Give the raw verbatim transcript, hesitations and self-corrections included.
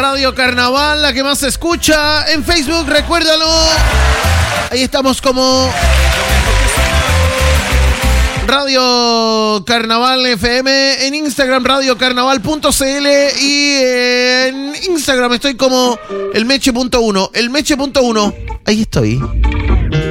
Radio Carnaval, la que más se escucha. En Facebook, recuérdalo. Ahí estamos como Radio Carnaval F M. En Instagram, radio carnaval punto c l. Y en Instagram estoy como el meche punto uno. El meche punto uno. Ahí estoy.